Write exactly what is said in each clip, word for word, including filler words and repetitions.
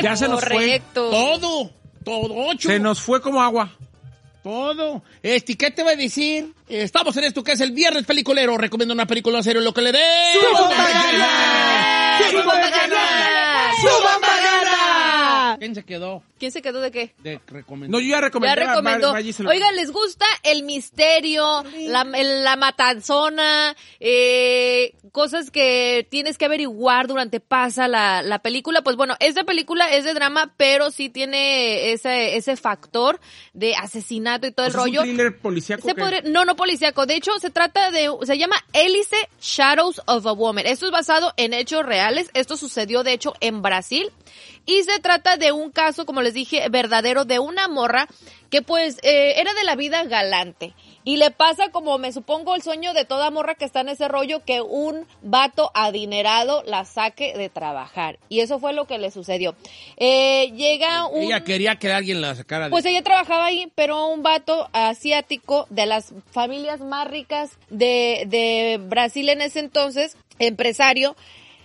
Ya se nos Correcto. fue. Todo, todo, ocho. Se nos fue como agua. Todo. Este, ¿qué te voy a decir? Estamos en esto que es el Viernes Peliculero. Recomiendo una película serio lo que le dé. ¡Suban Bagana! ¡Suban Bagana! ¡Suban Bagana! ¿Quién se quedó? ¿Quién se quedó de qué? De recomendar. No, yo ya recomendé. Ya recomendó. a Mar- Maggie se lo- Oigan, ¿les gusta el misterio, la, el- la matanzona, eh, cosas que tienes que averiguar durante pasa la, la película? Pues bueno, esta película es de drama, pero sí tiene ese, ese factor de asesinato y todo O el sea, ¿es rollo. un thriller policíaco? Se que- podría- no, no policíaco. De hecho, se trata de, se llama Hélice Shadows of a Woman. Esto es basado en hechos reales. Esto sucedió, de hecho, en Brasil. Y se trata de un caso, como les dije, verdadero, de una morra que pues eh, era de la vida galante. Y le pasa, como me supongo, el sueño de toda morra que está en ese rollo, que un vato adinerado la saque de trabajar. Y eso fue lo que le sucedió. Eh, llega un... Ella quería que alguien la sacara de... Pues ella trabajaba ahí, pero un vato asiático de las familias más ricas de, de Brasil en ese entonces, empresario,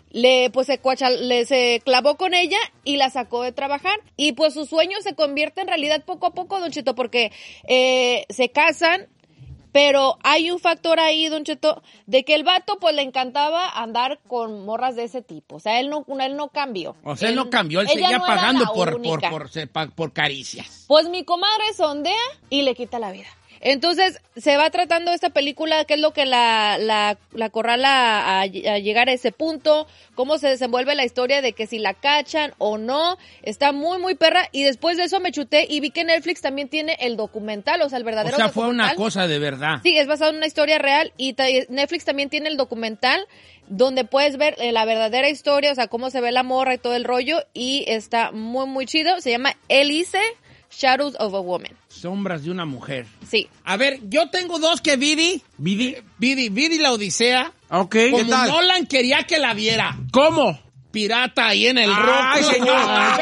le pues se, cuacha, le, se clavó con ella y la sacó de trabajar. Y pues su sueño se convierte en realidad poco a poco, Don Cheto, porque eh, se casan. Pero hay un factor ahí, Don Cheto, de que el vato pues le encantaba andar con morras de ese tipo. O sea, él no, él no cambió. O sea, él no cambió, él ella seguía no era pagando la por, por, única. por, por, por, por caricias. Pues mi comadre sondea y le quita la vida. Entonces, se va tratando esta película, qué es lo que la, la, la corrala a, a llegar a ese punto, cómo se desenvuelve la historia de que si la cachan o no. Está muy, muy perra. Y después de eso me chuté y vi que Netflix también tiene el documental, o sea, el O verdadero sea, fue documental. una cosa de verdad. Sí, es basado en una historia real y ta- Netflix también tiene el documental donde puedes ver eh, la verdadera historia, o sea, cómo se ve la morra y todo el rollo, y está muy, muy chido. Se llama Hélice Shadows of a Woman. Sombras de una mujer. Sí. A ver, yo tengo dos que Vidi. ¿Vidi? Vidi, Vidi la Odisea. Ok. Como ¿Qué tal? Nolan quería que la viera. ¿Cómo? Pirata ahí en el Ay, Roku. señor.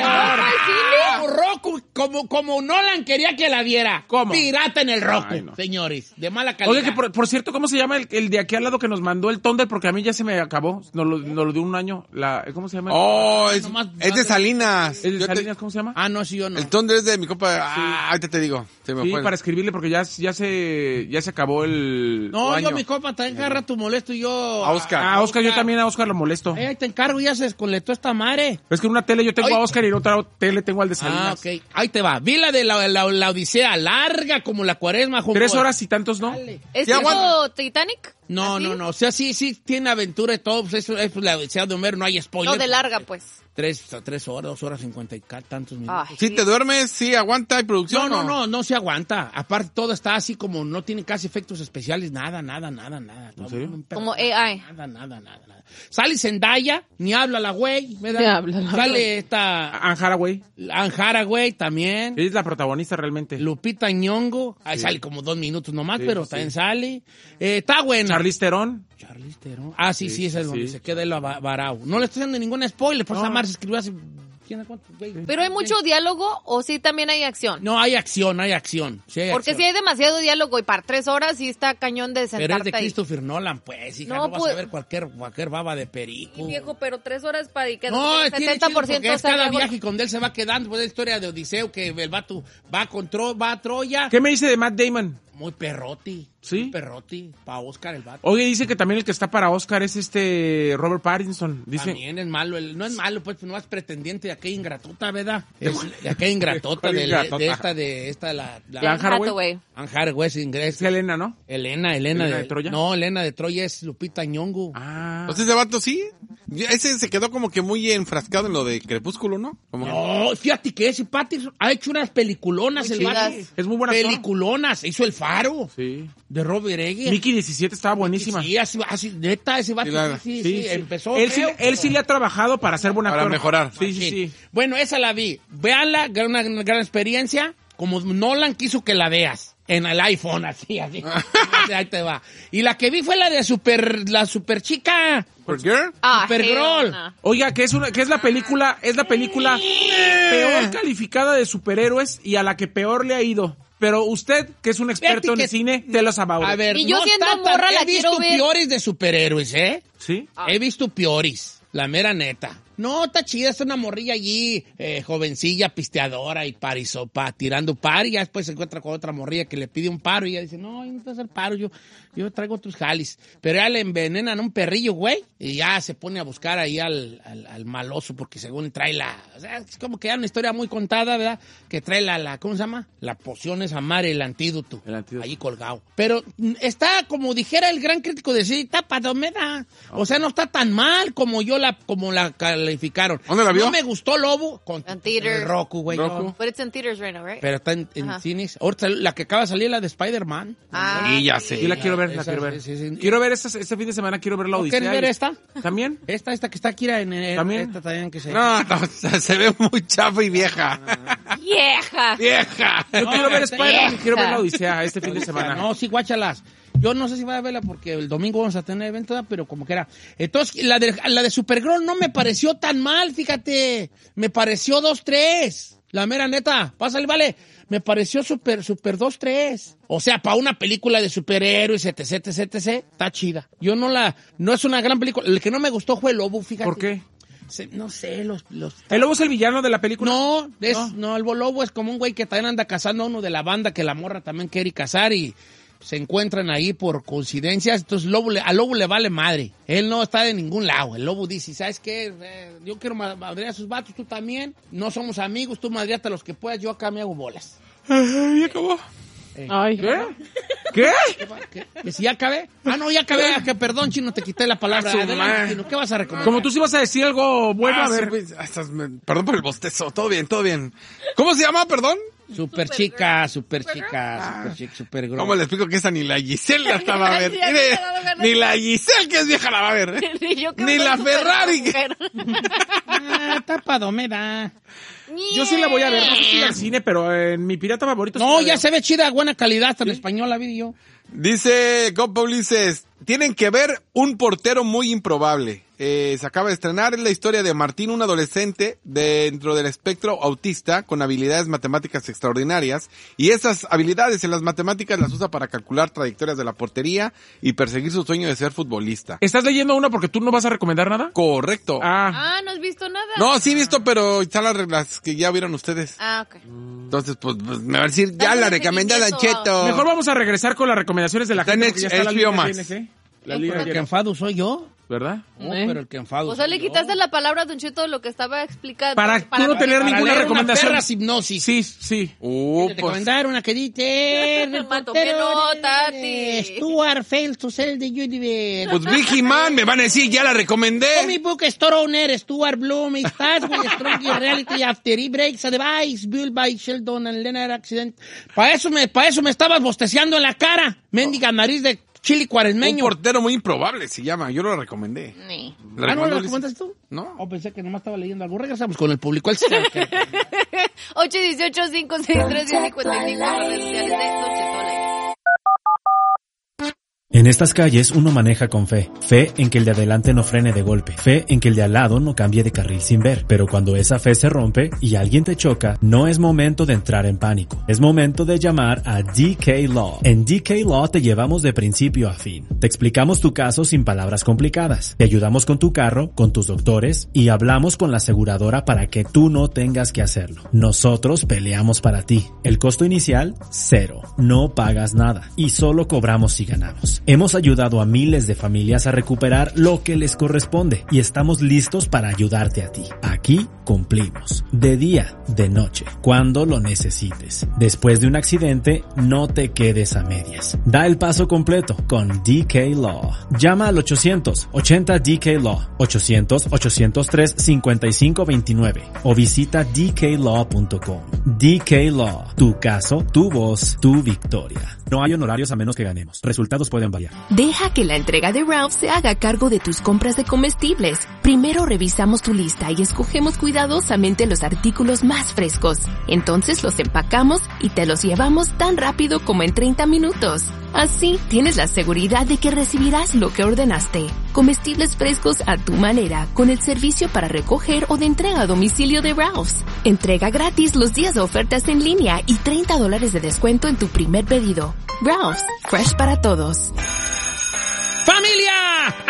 Como Roku, como, como Nolan quería que la viera. ¿Cómo? Pirata en el Roku, Ay, no. señores. De mala calidad. Oye, que por, por cierto, ¿cómo se llama el, el de aquí al lado que nos mandó el Thunder? Porque a mí ya se me acabó. Nos lo, nos lo dio un año. La, ¿Cómo se llama? Oh, es, Nomás- es de Salinas. ¿El de Yo te- Salinas, ¿cómo se llama? Ah, no, sí, yo no. el Thunder es de mi compa. Ah, ahorita te digo. Se me Sí, fue. para escribirle porque ya, ya se ya se acabó el No, año. yo, mi compa, también cada rato molesto y yo... A Oscar. A Oscar, yo también a Oscar lo molesto. Ay, ahí te encargo, ya se desconectó esta madre. Es que en una tele yo tengo Ay. a Oscar y en otra tele tengo al de Ah, Salinas. ok. Ahí te va. Vi la de la, la, la Odisea, larga como la cuaresma. junto Tres a- horas y tantos, ¿no? Dale. ¿Es Sí, tipo aguanta. Titanic? No, ¿Así? no, no. O sea, sí, sí, tiene aventura y todo. Pues eso es la Odisea de Homero, no hay spoiler. No, de larga, pues. Tres, tres horas, dos horas, cincuenta y ca- tantos minutos. Ay. Si te duermes, sí, aguanta, hay No, producción. no, ¿o? no, no se aguanta. Aparte, todo está así como no tiene casi efectos especiales, nada, nada, nada, nada. Todo serio? un perro- Como A I. Nada, nada, nada, nada. Sale Zendaya, ni habla la güey, ¿verdad? Ni habla la Sale güey. esta Anne Hathaway. Anne Hathaway también. Es la protagonista realmente. Lupita Nyong'o, ahí sale como dos minutos nomás, Sí, pero sí, también sí. sale. Eh, está buena. Charlize Theron. Charlize Theron. Ah, sí, sí, Sí, esa es sí, donde sí. se queda el aba- varao. No le estoy dando ningún spoiler, por esa No. Mar se escribió hace... ¿Quién sabe cuánto? Güey. ¿Pero hay mucho diálogo o sí también hay acción? No, hay acción, hay acción. Sí hay Porque acción. si hay demasiado diálogo y para tres horas sí está cañón de Pero es sentarte de ahí. Christopher Nolan, pues, hija, no, No, vas pues- a ver cualquier, cualquier baba de perico. Sí, viejo, pero tres horas para y que No, el es tiene setenta por chido ciento porque es está cada luego- viaje con él se va quedando, pues la historia de Odiseo, que el vato va, con Tro- va a Troya. ¿Qué me dice de Matt Damon? Muy perroti. ¿Sí? Muy perroti. Para Oscar el vato. Oye, dice que también el que está para Oscar es este Robert Pattinson. Dice. También es malo. El, no es malo, pues, no es pretendiente de aquella ingratota, ¿verdad? Es, de aquella ingratota, ¿Cuál de, ingratota? de esta, de esta, la... la ¿La Anne Hathaway? Hathaway. Anne Hathaway es inglés. Es Helena, ¿no? Elena, Elena, ¿Elena de Troya? No, Elena de Troya es Lupita Nyong'o. Ah. O sea, ese vato sí. Ese se quedó como que muy enfrascado en lo de Crepúsculo, ¿no? Como que- No, fíjate que ese Pattinson ha hecho unas peliculonas, Muy el vato. chidas. Es muy buena actor. Peliculonas. Hizo El Faro, Sí. de Robert Eggers. Mickey diecisiete estaba buenísima. Sí, así, así, neta, ese vato Sí, la- sí, sí, Sí, sí, sí. empezó Él, sí, feo, él pero- sí le ha trabajado para ser buen Para actor. mejorar. Sí, sí, sí. Bueno, esa la vi. Véanla, gran- una, una gran experiencia. Como Nolan quiso que la veas. En el iPhone, así, así. Ahí te va. Y la que vi fue la de super, la super chica. ¿Supergirl? Ah, Supergirl. hell no. Oiga, que es una, que es la película, es la película peor calificada de superhéroes y a la que peor le ha ido. Pero usted, que es un experto en que- cine, te los about. A ver, Y yo no siendo está tan- morra la he visto quiero ver. peores de superhéroes, ¿eh? ¿Sí? Ah. He visto peores. La mera neta. No, está chida, es una morrilla allí, eh, jovencilla, pisteadora y parisopa, tirando par, y ya después se encuentra con otra morrilla que le pide un paro y ella dice, no, yo no te voy a hacer paro, yo, yo traigo tus jalis. Pero ya le envenenan un perrillo, güey, y ya se pone a buscar ahí al, al, al maloso porque según trae la... O sea, es como que ya una historia muy contada, ¿verdad? Que trae la, la ¿cómo se llama? La poción esa madre, el antídoto. El antídoto. Ahí colgado. Pero está, como dijera el gran crítico de sí, está palomera. O sea, no está tan mal como yo la, como la calificaron. ¿Dónde la vio? No me gustó Lobo con En theaters. el Roku, güey. Roku. But it's in theaters right now, right? Pero está en, en Ajá. cines. Ahorita la que acaba de salir, la de Spider-Man. Ah, Y ya sé. Sí, la quiero ver, la Esa, quiero ver. sí, sí, sí. Quiero ver este, este fin de semana, quiero ver la ¿No Odisea. quieres ver y- esta? ¿También? Esta, esta que está aquí en el... ¿También? Esta también que se... No, no, se ve muy chafa y vieja. vieja. Vieja. Yo quiero ver esta- Spider-Man y quiero ver la Vieja. Odisea este fin de semana. No, sí, guáchalas. Yo no sé si voy a verla porque el domingo vamos a tener evento, ¿verdad? Pero como que era. Entonces, la de, la de Supergirl no me pareció tan mal, fíjate. Me pareció dos tres. La mera neta. Pásale, vale. Me pareció super, super dos tres. O sea, para una película de superhéroes, etc, etc, etc, está chida. Yo no la... No es una gran película. El que no me gustó fue el Lobo, fíjate. ¿Por qué? Se- no sé, los... los ¿El lobo es el villano de la película? No, es, no. No. el Lobo es como un güey que también anda cazando a uno de la banda que la morra también quiere cazar y se encuentran ahí por coincidencias. Entonces Lobo le, al Lobo le vale madre. Él no está de ningún lado. El Lobo dice, ¿sabes qué? Eh, yo quiero ma- madrear a sus vatos, tú también. No somos amigos, tú madreate a los que puedas, yo acá me hago bolas. Ay, ya acabó. Eh, Ay, ¿qué? ¿Qué? ¿Qué, va- qué? ¿Que si ya acabé? Ah, no, ya acabé. Que perdón, Chino, te quité la palabra. A su Adelante, madre. Chino, ¿qué vas a recomendar? Como tú sí vas a decir algo bueno, Ah, a sí, ver. pues, ah, estás- me- perdón por el bostezo. Todo bien, todo bien. ¿Cómo se llama, perdón? Super chica, super chica, super chica, super girl. ¿Cómo le explico que esa ni la Giselle la estaba a ver? Sí, a mí Mire, me ha dado ganas. ni la Giselle que es vieja la va a ver. Ni yo que Ni soy la súper Ferrari. mujer. Ah, está padomera. Yo sí la voy a ver, no sé si ir al cine, pero en mi pirata favorito... No, sí la ya veo. se ve chida, buena calidad, hasta en español la vi yo. Dice Copa Ulises, tienen que ver Un portero muy improbable. Eh, se acaba de estrenar, es la historia de Martín, un adolescente dentro del espectro autista con habilidades matemáticas extraordinarias, y esas habilidades en las matemáticas las usa para calcular trayectorias de la portería y perseguir su sueño de ser futbolista. ¿Estás leyendo una porque tú no vas a recomendar nada? Correcto. Ah, Ah, ¿no has visto nada? No, sí he visto, pero están las reglas que ya vieron ustedes. Ah, ok. Entonces, pues, pues, me va a decir, ya Dale la un recomendada, seguimiento. Cheto. mejor vamos a regresar con las recomendaciones de la Está en gente. porque ya está la H B O línea Max. T N C. La Sí, línea porque El que llena, enfado soy yo. ¿verdad? No, ¿Eh? pero el que enfado O sea, soy le yo. quitaste la palabra, Don Cheto, lo que estaba explicando. Para tú no tener Para ninguna leer recomendación. Una perra hipnosis. Sí, sí. Uh, Te pues, recomendar una que dice el Mato, portero que no, de- Tati. Stuart fails to sell the universe. pues Vicky Man, me van a decir, ya la recomendé. Comic book store owner Stuart Bloom starts with a strong reality after he breaks a device built by Sheldon and Leonard accident. Para eso me, para eso me estabas bosteceando en la cara, mendiga nariz de chili Un cuaresmeño. portero muy improbable se llama, yo lo recomendé. Ni. ¿La Ah, ¿no lo recomendó, Ulises? recomendaste tú? No. Oh, pensé que nomás estaba leyendo algo. Regresamos con el público. El cine. ocho uno ocho, cinco seis tres, cinco cinco cinco, redes sociales de Don Cheto al aire. En estas calles uno maneja con fe, fe en que el de adelante no frene de golpe, fe en que el de al lado no cambie de carril sin ver, pero cuando esa fe se rompe y alguien te choca, no es momento de entrar en pánico, es momento de llamar a D K Law. En D K Law te llevamos de principio a fin, te explicamos tu caso sin palabras complicadas, te ayudamos con tu carro, con tus doctores y hablamos con la aseguradora para que tú no tengas que hacerlo. Nosotros peleamos para ti, el costo inicial, cero, no pagas nada y solo cobramos si ganamos. Hemos ayudado a miles de familias a recuperar lo que les corresponde y estamos listos para ayudarte a ti. Aquí cumplimos. De día, de noche, cuando lo necesites. Después de un accidente, no te quedes a medias. Da el paso completo con D K Law. Llama al ochocientos ochenta D K Law, ochocientos ochocientos tres cincuenta y cinco veintinueve o visita d k law punto com. D K Law. Tu caso, tu voz, tu victoria. No hay honorarios a menos que ganemos. Resultados pueden variar. Deja que la entrega de Ralph se haga cargo de tus compras de comestibles. Primero revisamos tu lista y escogemos cuidadosamente los artículos más frescos. Entonces los empacamos y te los llevamos tan rápido como en treinta minutos. Así tienes la seguridad de que recibirás lo que ordenaste. Comestibles frescos a tu manera, con el servicio para recoger o de entrega a domicilio de Ralph's. Entrega gratis los días de ofertas en línea y treinta dólares de descuento en tu primer pedido. Ralph's, fresh para todos. ¡Familia!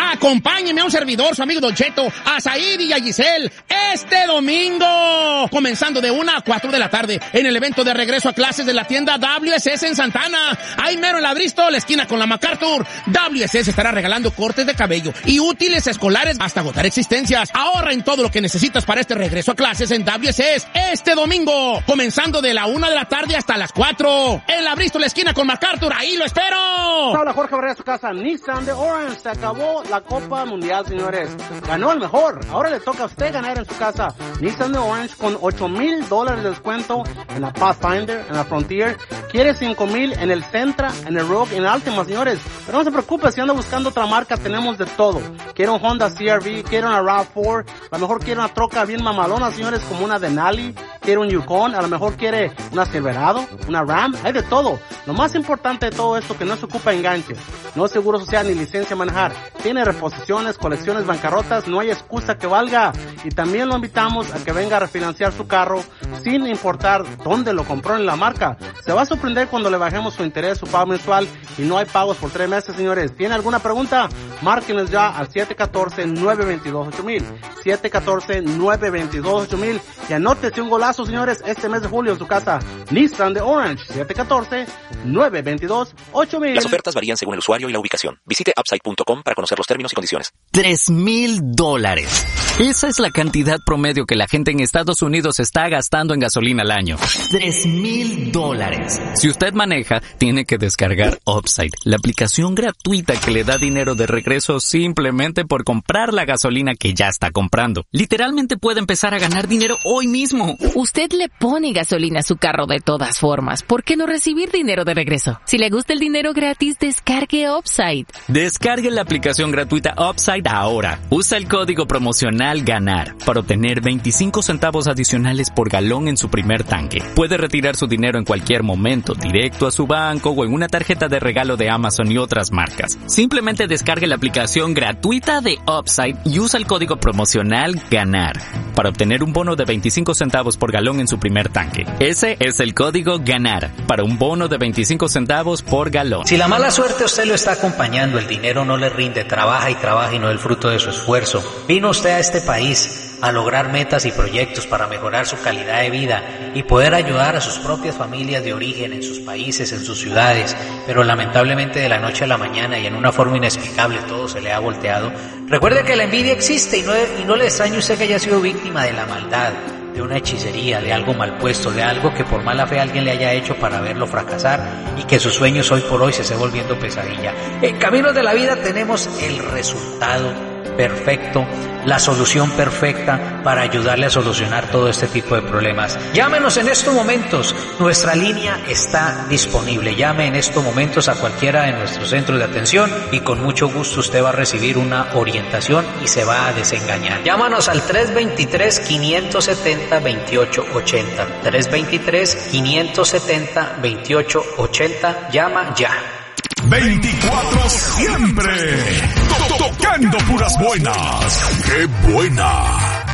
Acompáñeme a un servidor, su amigo Don Cheto, a Said y a Giselle, este domingo, comenzando de una a cuatro de la tarde, en el evento de regreso a clases de la tienda W S S en Santana. Ahí mero en la Bristol, la esquina con la MacArthur. W S S estará regalando cortes de cabello y útiles escolares hasta agotar existencias. Ahorra en todo lo que necesitas para este regreso a clases en W S S este domingo, comenzando de la una de la tarde hasta las cuatro. En la Bristol, la esquina con MacArthur, ahí lo espero. Habla Jorge Barrera de su casa. Nissan de Orange. Se acabó la Copa Mundial, señores. Ganó el mejor. Ahora le toca a usted ganar en su casa. Nissan de Orange con ocho mil dólares de descuento en la Pathfinder, en la Frontier. Quiere cinco mil en el Sentra, en el Rogue, en el Altima, señores. Pero no se preocupe, si anda buscando otra marca, tenemos de todo. Quiere un Honda C R V, quiere una RAV cuatro, a lo mejor quiere una troca bien mamalona, señores, como una Denali, quiere un Yukon, a lo mejor quiere una Silverado, una Ram, hay de todo. Lo más importante de todo esto, que no se ocupa enganche, no es seguro social ni licencia a manejar, tiene reposiciones, colecciones, bancarrotas, no hay excusa que valga. Y también lo invitamos a que venga a refinanciar su carro sin importar dónde lo compró en la marca. Se va a sorprender cuando le bajemos su interés, su pago mensual, y no hay pagos por tres meses, señores. ¿Tiene alguna pregunta? Márquenos ya al siete uno cuatro, nueve dos dos, ocho mil, siete uno cuatro, nueve dos dos, ocho mil, y anótese un golazo, señores, este mes de julio en su casa. Nissan de Orange, siete uno cuatro, nueve dos dos, ocho mil. Las ofertas varían según el usuario y la ubicación. Visite upside punto com para conocer los términos y condiciones. Tres mil dólares. Esa es la cantidad promedio que la gente en Estados Unidos está gastando en gasolina al año. Tres mil dólares. Si usted maneja, tiene que descargar Upside, la aplicación gratuita que le da dinero de regreso simplemente por comprar la gasolina que ya está comprando. Literalmente puede empezar a ganar dinero hoy mismo. Usted le pone gasolina a su carro de todas formas. ¿Por qué no recibir dinero de regreso? Si le gusta el dinero gratis, descargue Upside. Descargue la aplicación gratuita Upside ahora. Usa el código promocional GANAR para obtener veinticinco centavos adicionales por galón en su primer tanque. Puede retirar su dinero en cualquier momento, directo a su banco o en una tarjeta de regalo de Amazon y otras marcas. Simplemente descargue la aplicación gratuita de Upside y usa el código promocional GANAR para obtener un bono de veinticinco centavos por galón en su primer tanque. Ese es el código GANAR para un bono de veinticinco centavos por galón. Si la mala suerte a usted lo está acompañando, el dinero no le rinde, trabaja y trabaja y no el fruto de su esfuerzo. Vino usted a este país a lograr metas y proyectos para mejorar su calidad de vida y poder ayudar a sus propias familias de origen en sus países, en sus ciudades, pero lamentablemente de la noche a la mañana y en una forma inexplicable todo se le ha volteado. Recuerde que la envidia existe y no, y no le extrañe usted que haya sido víctima de la maldad, de una hechicería, de algo mal puesto, de algo que por mala fe alguien le haya hecho para verlo fracasar y que sus sueños hoy por hoy se esté volviendo pesadilla. En Caminos de la Vida tenemos el resultado perfecto, la solución perfecta para ayudarle a solucionar todo este tipo de problemas. Llámenos en estos momentos, nuestra línea está disponible. Llame en estos momentos a cualquiera de nuestros centros de atención y con mucho gusto usted va a recibir una orientación y se va a desengañar. Llámanos al tres dos tres, cinco siete cero, dos ocho ocho cero, tres dos tres, cinco siete cero, dos ocho ocho cero. Llama ya. veinticuatro siempre. Tocando puras buenas. ¡Qué buena!